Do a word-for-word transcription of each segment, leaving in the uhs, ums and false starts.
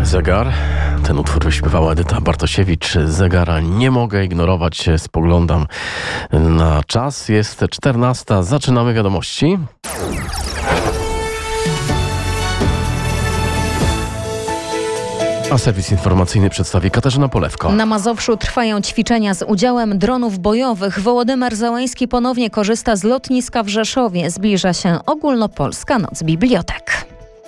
zegar. Ten utwór wyśpiewała Edyta Bartosiewicz. Zegara nie mogę ignorować, spoglądam na czas. Jest czternasta, zaczynamy wiadomości. A serwis informacyjny przedstawi Katarzyna Polewko. Na Mazowszu trwają ćwiczenia z udziałem dronów bojowych. Wołodymyr Zełański ponownie korzysta z lotniska w Rzeszowie. Zbliża się ogólnopolska Noc Bibliotek.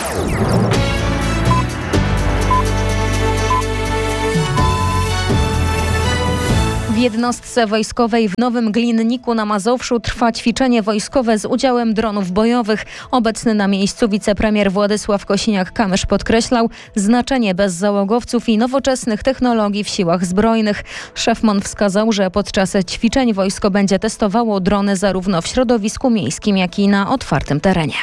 W jednostce wojskowej w Nowym Glinniku na Mazowszu trwa ćwiczenie wojskowe z udziałem dronów bojowych. Obecny na miejscu wicepremier Władysław Kosiniak-Kamysz podkreślał znaczenie bezzałogowców i nowoczesnych technologii w siłach zbrojnych. Szef M O N wskazał, że podczas ćwiczeń wojsko będzie testowało drony zarówno w środowisku miejskim, jak i na otwartym terenie.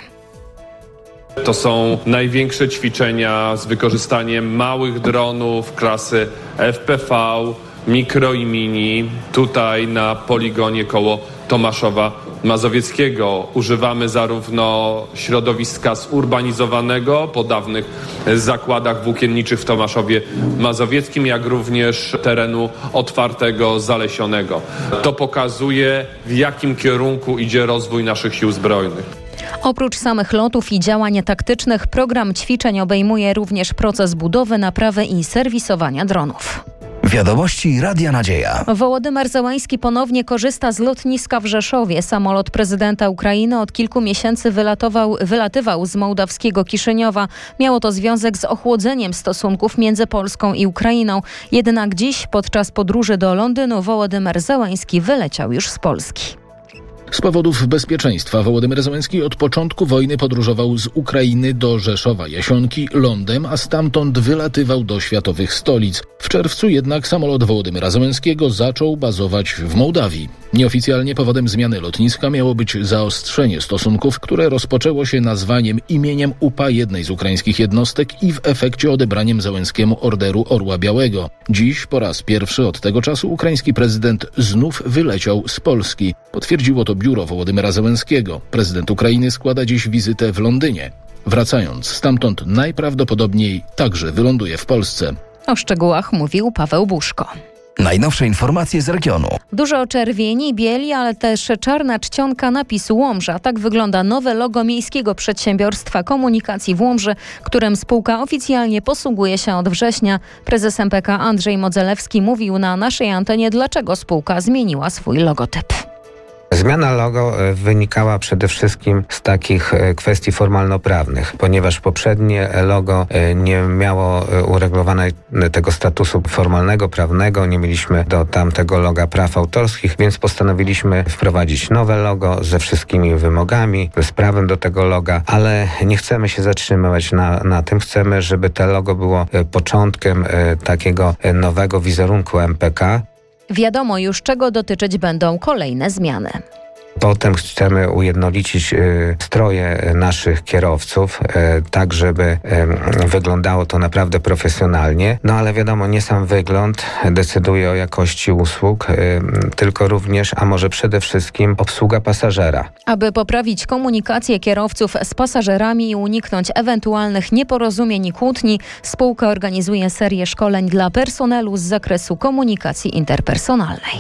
To są największe ćwiczenia z wykorzystaniem małych dronów klasy F P V, mikro i mini. Tutaj na poligonie koło Tomaszowa Mazowieckiego używamy zarówno środowiska zurbanizowanego po dawnych zakładach włókienniczych w Tomaszowie Mazowieckim, jak również terenu otwartego, zalesionego. To pokazuje, w jakim kierunku idzie rozwój naszych sił zbrojnych. Oprócz samych lotów i działań taktycznych, program ćwiczeń obejmuje również proces budowy, naprawy i serwisowania dronów. Wiadomości Radia Nadzieja. Wołodymyr Zełański ponownie korzysta z lotniska w Rzeszowie. Samolot prezydenta Ukrainy od kilku miesięcy wylatował, wylatywał z mołdawskiego Kiszyniowa. Miało to związek z ochłodzeniem stosunków między Polską i Ukrainą. Jednak dziś podczas podróży do Londynu Wołodymyr Zełański wyleciał już z Polski. Z powodów bezpieczeństwa Wołodymyr Zełański od początku wojny podróżował z Ukrainy do Rzeszowa Jasionki lądem, a stamtąd wylatywał do światowych stolic. W czerwcu jednak samolot Wołodymyra Zełańskiego zaczął bazować w Mołdawii. Nieoficjalnie powodem zmiany lotniska miało być zaostrzenie stosunków, które rozpoczęło się nazwaniem imieniem U P A jednej z ukraińskich jednostek i w efekcie odebraniem Zełańskiemu Orderu Orła Białego. Dziś po raz pierwszy od tego czasu ukraiński prezydent znów wyleciał z Polski. Potwierdziło to biuro Wołodymyra Zełańskiego. Prezydent Ukrainy składa dziś wizytę w Londynie. Wracając stamtąd najprawdopodobniej także wyląduje w Polsce. O szczegółach mówił Paweł Buszko. Najnowsze informacje z regionu. Dużo czerwieni, bieli, ale też czarna czcionka napisu Łomża. Tak wygląda nowe logo Miejskiego Przedsiębiorstwa Komunikacji w Łomży, którym spółka oficjalnie posługuje się od września. Prezes M P K Andrzej Modzelewski mówił na naszej antenie, dlaczego spółka zmieniła swój logotyp. Zmiana logo wynikała przede wszystkim z takich kwestii formalno-prawnych, ponieważ poprzednie logo nie miało uregulowanego statusu formalnego, prawnego, nie mieliśmy do tamtego loga praw autorskich, więc postanowiliśmy wprowadzić nowe logo ze wszystkimi wymogami, z prawem do tego loga, ale nie chcemy się zatrzymywać na, na tym. Chcemy, żeby to logo było początkiem takiego nowego wizerunku M P K. Wiadomo już, czego dotyczyć będą kolejne zmiany. Potem chcemy ujednolicić y, stroje naszych kierowców, y, tak żeby y, wyglądało to naprawdę profesjonalnie. No ale wiadomo, nie sam wygląd decyduje o jakości usług, y, tylko również, a może przede wszystkim obsługa pasażera. Aby poprawić komunikację kierowców z pasażerami i uniknąć ewentualnych nieporozumień i kłótni, spółka organizuje serię szkoleń dla personelu z zakresu komunikacji interpersonalnej.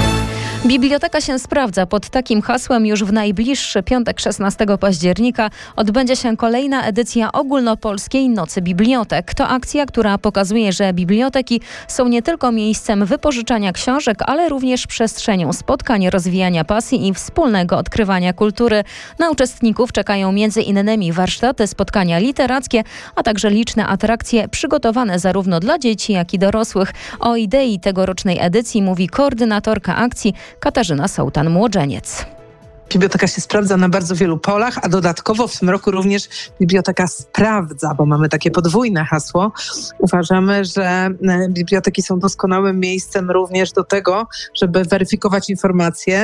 Biblioteka się sprawdza. Pod takim hasłem już w najbliższy piątek szesnastego października odbędzie się kolejna edycja ogólnopolskiej Nocy Bibliotek. To akcja, która pokazuje, że biblioteki są nie tylko miejscem wypożyczania książek, ale również przestrzenią spotkań, rozwijania pasji i wspólnego odkrywania kultury. Na uczestników czekają między innymi warsztaty, spotkania literackie, a także liczne atrakcje przygotowane zarówno dla dzieci, jak i dorosłych. O idei tegorocznej edycji mówi koordynatorka akcji Katarzyna Sołtan-Młodzeniec. Biblioteka się sprawdza na bardzo wielu polach, a dodatkowo w tym roku również biblioteka sprawdza, bo mamy takie podwójne hasło. Uważamy, że biblioteki są doskonałym miejscem również do tego, żeby weryfikować informacje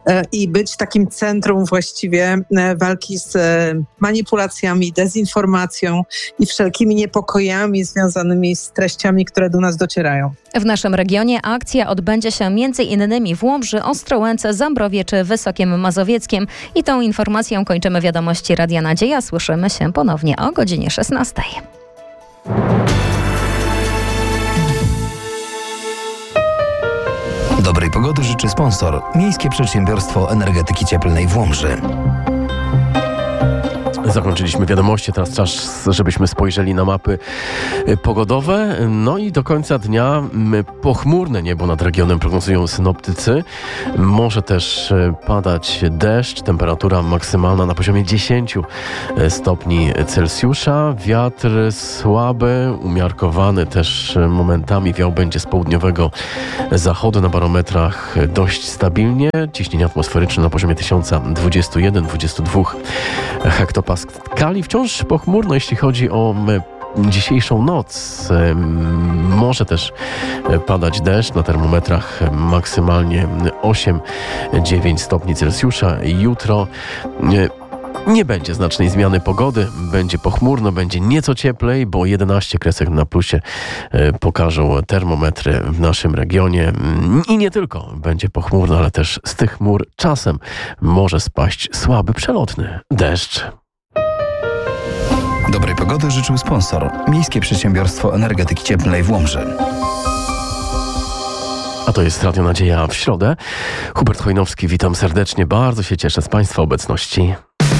i być takim centrum właściwie walki z manipulacjami, dezinformacją i wszelkimi niepokojami związanymi z treściami, które do nas docierają. W naszym regionie akcja odbędzie się między innymi w Łomży, Ostrołęce, Zambrowie czy Wysokiem Mazowieckiem. I tą informacją kończymy wiadomości Radia Nadzieja. Słyszymy się ponownie o godzinie szesnastej. Dobrej pogody życzy sponsor Miejskie Przedsiębiorstwo Energetyki Cieplnej w Łomży. Zakończyliśmy wiadomości, teraz czas, żebyśmy spojrzeli na mapy pogodowe. No i do końca dnia pochmurne niebo nad regionem prognozują synoptycy. Może też padać deszcz, temperatura maksymalna na poziomie dziesięć stopni Celsjusza. Wiatr słaby, umiarkowany też momentami wiał będzie z południowego zachodu, na barometrach dość stabilnie. Ciśnienie atmosferyczne na poziomie tysiąc dwadzieścia jeden do dwudziestu dwóch hektopaskali. Wciąż pochmurno, jeśli chodzi o dzisiejszą noc. Może też padać deszcz, na termometrach maksymalnie osiem do dziewięciu stopni Celsjusza. Jutro nie będzie znacznej zmiany pogody, będzie pochmurno, będzie nieco cieplej, bo jedenaście kresek na plusie pokażą termometry w naszym regionie. I nie tylko będzie pochmurno, ale też z tych chmur czasem może spaść słaby, przelotny deszcz. Dobrej pogody życzył sponsor Miejskie Przedsiębiorstwo Energetyki Cieplnej w Łomży. A to jest Radio Nadzieja w środę. Hubert Chojnowski, witam serdecznie. Bardzo się cieszę z Państwa obecności.